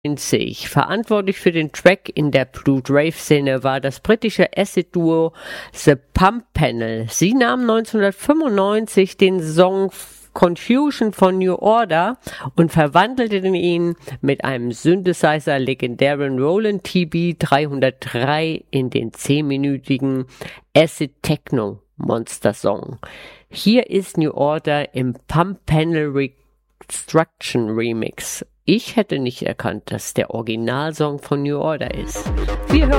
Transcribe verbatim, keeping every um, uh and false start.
Verantwortlich für den Track in der Blue-Rave-Szene war das britische Acid-Duo The Pump Panel. Sie nahmen neunzehnhundertfünfundneunzig den Song Confusion von New Order und verwandelten ihn mit einem Synthesizer legendären Roland T B dreihundertdrei in den zehnminütigen Acid Techno Monster Song. Hier ist New Order im Pump Panel Reconstruction Remix. Ich hätte nicht erkannt, dass der Originalsong von New Order ist. Wir hören